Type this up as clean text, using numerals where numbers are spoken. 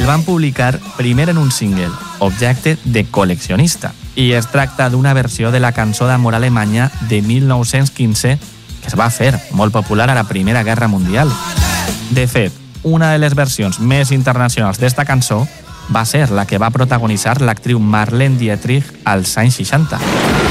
el van publicar primer en un single, objecte de col·leccionista, i es tracta d'una versió de la cançó d'amor alemanya de 1915 que es va fer molt popular a la Primera Guerra Mundial. De fet, una de les versions més internacionals d'esta cançó va ser la que va protagonitzar l'actriu Marlene Dietrich als anys 60.